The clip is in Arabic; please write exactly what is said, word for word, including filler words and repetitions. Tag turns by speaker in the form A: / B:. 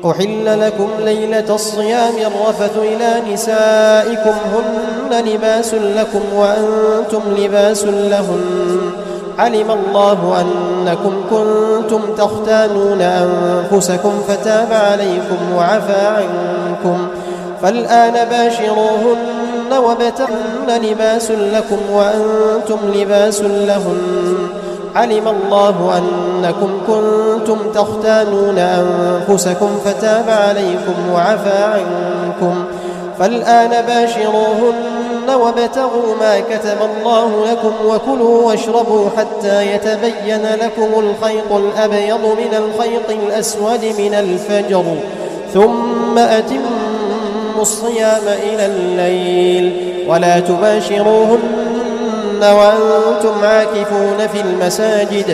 A: أحل لكم ليلة الصيام الرفث إلى نسائكم هن لباس لكم وأنتم لباس لهن علم الله أنكم كنتم تختانون أنفسكم فتاب عليكم وعفى عنكم فالآن باشروهن وابتغن لباس لكم وأنتم لباس لهن علم الله أنكم كنتم تختانون أنفسكم فتاب عليكم وعفى عنكم فالآن باشروهن وابتغوا ما كتب الله لكم وكلوا واشربوا حتى يتبين لكم الخيط الأبيض من الخيط الأسود من الفجر ثم أتموا الصيام إلى الليل ولا تباشروهن وأنتم عاكفون في المساجد